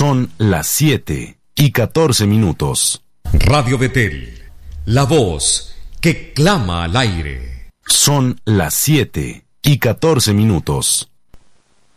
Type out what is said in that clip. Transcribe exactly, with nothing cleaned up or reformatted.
Son las siete y catorce minutos. Radio Betel, la voz que clama al aire. Son las siete y catorce minutos.